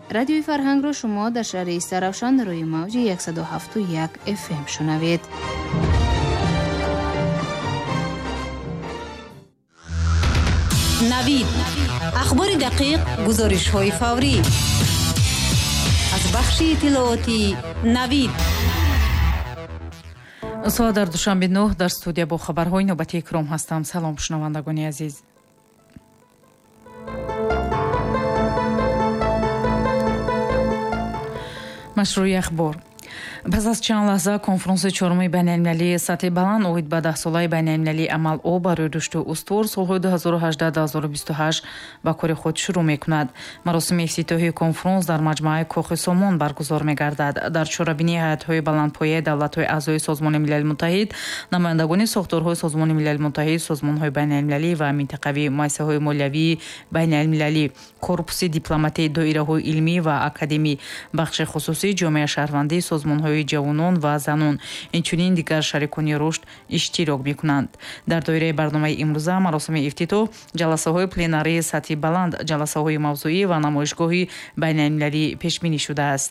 радиои Фарҳангро шумо дар шаҳри Истаравшан рӯи мавҷи 107.1 FM шунавед. навид ахбори дақиқ, гузоришҳои фаврӣ аз бахши иттилооти навид. соат дар душанбе 9 дар студия бо хабарҳои навбатии икром ҳастам. салом шунавандагони азиз. машрӯи ахбор. пас аз чанд лаҳза конференсияи чорумии байналмилалии сатҳи баланд оид ба 10-солаи байналмилалии амало барои рушди устувор солҳои 2018-2028 ба кори худ шурӯъ мекунад. маросими ифтитоҳии конференс дар маҷмӯаи Кохи Сомон баргузор мегардад. дар чорабинии ҳайатҳои баландпояи давлатҳои аъзои Созмони Милали Муттаҳид, намояндагони сохторҳои Созмони Милали Муттаҳид, созмонҳои байналмилалӣ ва минтақавӣ, муассисаҳои молиявии байналмилалӣ, корпуси дипломатии, доираҳои илмӣ ва академӣ, бахши хусусӣ, ҷомеа шаҳрвандӣ, созмонҳои ҷавонон ва занон, инчунин дигар шарикони рушд иштирок мекунанд. дар доираи барномаи имрӯза маросими ифтитоҳ, ҷаласаҳои пленарии сатҳи баланд, ҷаласаҳои мавзӯӣ ва намоишгоҳи байналмилалӣ пешбинӣ шудааст.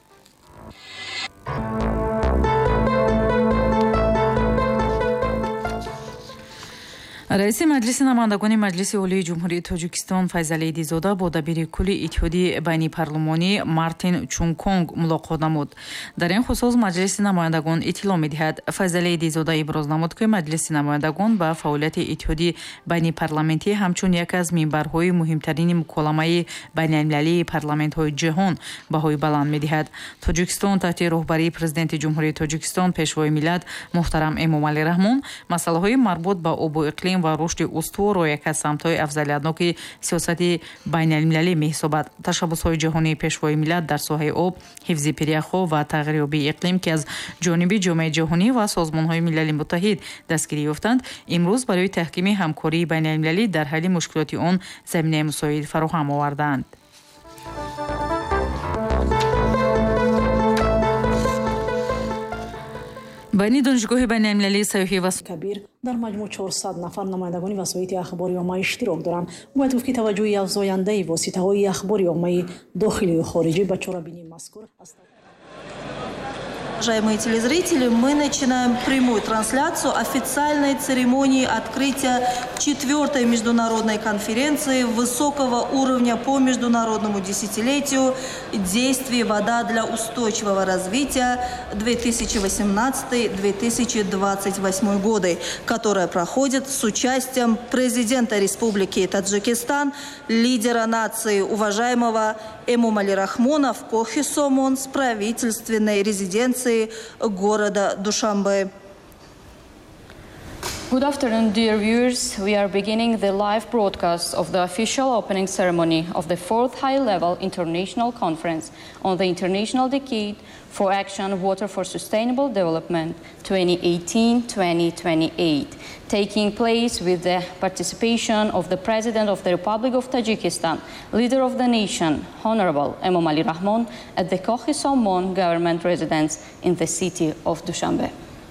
раиси маҷлиси намояндагони маҷлиси олии ҷумҳурии Тоҷикистон Файзалӣ Дизода бо дабири кулли иттиҳоди байнипарлумонӣ Мартин Чунконг мулоқот намуд. дар ин хусус маҷлиси намояндагон иттилоъ медиҳад. Файзалӣ Дизода иброз намуд, ки маҷлиси намояндагон ба фаъолияти иттиҳоди байнипарламентӣ ҳамчун яке аз минбарҳои муҳимтарини муколамаи байналмилалии парламентҳои ҷаҳон баҳои баланд медиҳад. Тоҷикистон таҳти роҳбарии президенти ҷумҳурии Тоҷикистон, пешвои миллат муҳтарам Эмомалӣ Раҳмон, масъалаҳои марбут ба обу иқлим ва рушди устувор яке аз самтҳои афзалиятноки сиёсати байналмилалӣ меҳисобад. Ташаббусҳои ҷаҳонии пешвои миллат дар соҳаи об, ҳифзи пиряхҳо ва тағйирёбии иқлим, ки аз ҷониби ҷомеаи ҷаҳонӣ ва Созмонҳои Милали Муттаҳид дастгирӣ ёфтанд, имрӯз барои таҳкими ҳамкории байналмилалӣ дар ҳалли мушкилоти он заминаи мусоид фароҳам оварданд. байни донишгоҳи байналмилалии сайёҳӣ ва кабир дар маҷмӯъ 400 нафар намояндагони васоити ахбори омма иштирок доранд. бояд гуфт ки таваҷҷӯҳи афзояндаи воситаҳои ахбори оммаи дохилию хориҷӣ ба чорабинии мазкур аст. Уважаемые телезрители, мы начинаем прямую трансляцию официальной церемонии открытия 4-й международной конференции высокого уровня по международному десятилетию действий «Вода для устойчивого развития» 2018-2028 годы, которая проходит с участием президента Республики Таджикистан, лидера нации уважаемого Эмомали Рахмона в Кохи Сомон с правительственной резиденцией города Душанбе. Good afternoon, dear viewers. We are beginning the live broadcast of the official opening ceremony of the 4th High-Level International Conference on the International Decade for Action Water for Sustainable Development 2018-2028, taking place with the participation of the President of the Republic of Tajikistan, leader of the nation, Honorable Emomali Rahmon, at the Kohi Somon government residence in the city of Dushanbe.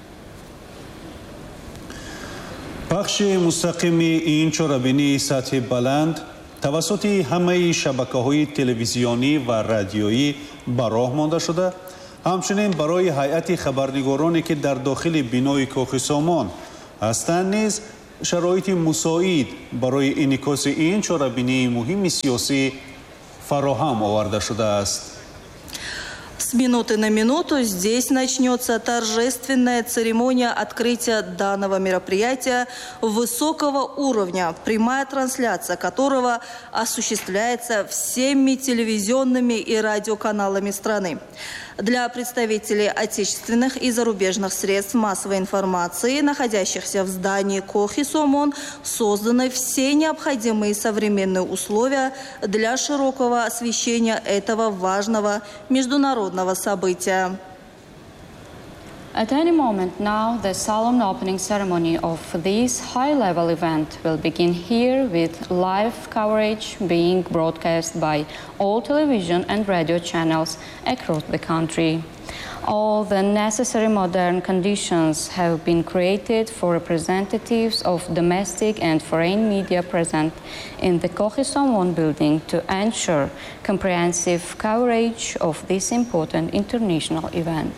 бахши мустақими ин чорабинии сатҳи баланд тавассути ҳамаи шабакаҳои телевизионӣ ва радиоӣ ба роҳ монда шуда, ҳамчунин барои ҳайати хабарнигороне ки дар дохили бинои Кохи Сомон ҳастанд низ шароити мусоид барои инъикоси ин чорабинии муҳими сиёсӣ фароҳам оварда шудааст. С минуты на минуту здесь начнется торжественная церемония открытия данного мероприятия высокого уровня, прямая трансляция которого осуществляется всеми телевизионными и радиоканалами страны. Для представителей отечественных и зарубежных средств массовой информации, находящихся в здании Кохи Сомон, созданы все необходимые современные условия для широкого освещения этого важного международного события. At any moment now, the solemn opening ceremony of this high-level event will begin here with live coverage being broadcast by all television and radio channels across the country. All the necessary modern conditions have been created for representatives of domestic and foreign media present in the Kohi Samon building to ensure comprehensive coverage of this important international event.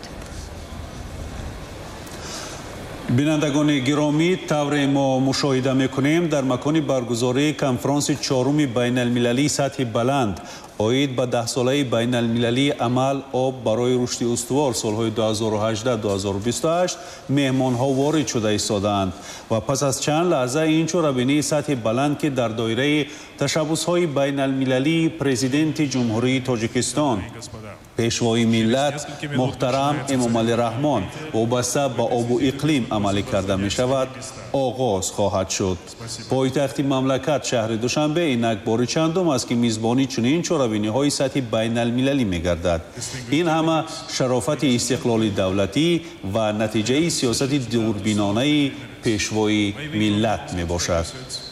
бинандагони гиромӣ тавре мо мушоҳида мекунем дар макони баргузории конферонси чоруми байналмилалии сатҳи баланд оид ба 10-солаи байналмилалии амал об барои рушди устувор солҳои 2018-2028 меҳмонҳо ворид шуда истодаанд ва пас аз чанд лаҳза ин чорабинии сатҳи баланд ки дар доираи ташаббусҳои байналмилалии президенти ҷумҳурии тоҷикистон пешвои миллат муҳтарам Эмомалӣ Раҳмон вобаста ба обу иқлим амалӣ карда мешавад оғоз хоҳад шуд. Пойтахти мамлакат шаҳри Душанбе инак бори чандум аст ки мизбони чунин чорабиниҳои сатҳи байналмилалӣ мегардад. Ин ҳама шарофати истиқлоли давлатӣ ва натиҷаи сиёсати дурбинонаи пешвои миллат мебошад.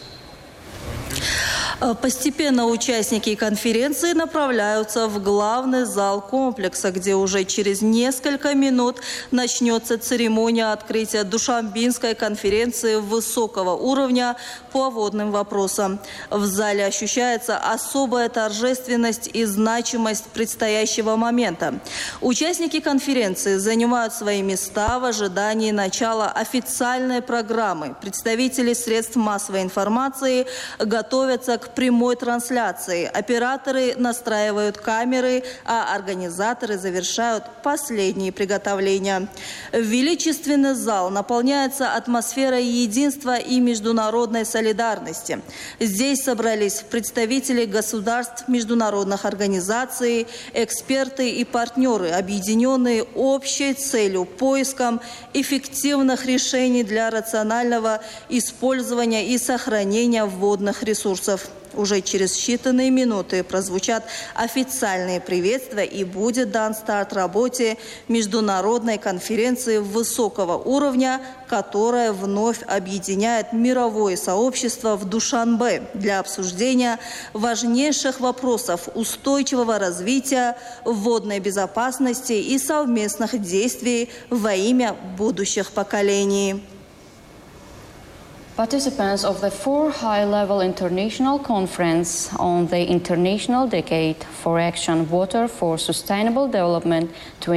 Постепенно участники конференции направляются в главный зал комплекса, где уже через несколько минут начнется церемония открытия Душанбинской конференции высокого уровня по водным вопросам. В зале ощущается особая торжественность и значимость предстоящего момента. Участники конференции занимают свои места в ожидании начала официальной программы. Представители средств массовой информации готовятся к прямой трансляции. Операторы настраивают камеры, а организаторы завершают последние приготовления. Величественный зал наполняется атмосферой единства и международной солидарности. Здесь собрались представители государств, международных организаций, эксперты и партнеры, объединенные общей целью поиском эффективных решений для рационального использования и сохранения водных ресурсов. Уже через считанные минуты прозвучат официальные приветствия и будет дан старт работе международной конференции высокого уровня, которая вновь объединяет мировое сообщество в Душанбе для обсуждения важнейших вопросов устойчивого развития, водной безопасности и совместных действий во имя будущих поколений. Participants of the 4th High-Level International Conference on the International Decade for Action Water for Sustainable Development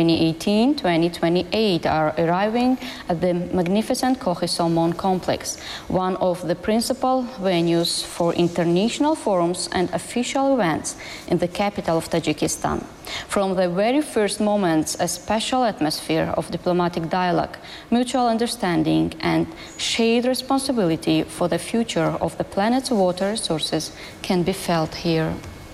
2018-2028 are arriving at the magnificent Kohi Samon complex, one of the principal venues for international forums and official events in the capital of Tajikistan. From the very first moments, a special atmosphere of diplomatic dialogue, mutual understanding, and shared responsibility for the future of the planet's water resources can be felt here.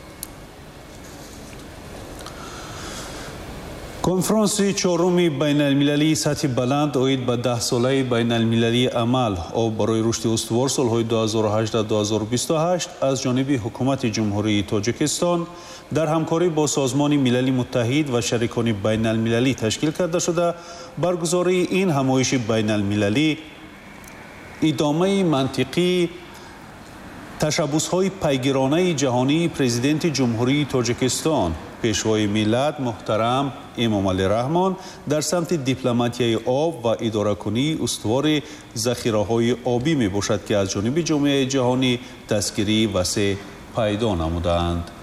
конферонси чоруми байналмилалии сатҳи баланд оид ба 10-солаи байналмилалии амал об барои рушди устувор солҳои 2018-2028 аз ҷониби ҳукумати ҷумҳурии тоҷикистон дар ҳамкорӣ бо созмони милали муттаҳид ва шарикони байналмилалӣ ташкил карда шуда баргузории ин ҳамоиши байналмилалӣ идомаи мантиқии ташаббусҳои пайгиронаи ҷаҳонии президенти ҷумҳурии тоҷикистон пешвои миллат муҳтарам Эмомалӣ Раҳмон дар самти дипломатияи об ва идоракунии устувори захираҳои обӣ мебошад ки аз ҷониби ҷомеаи ҷаҳонӣ дастгирии васеъ пайдо намудаанд.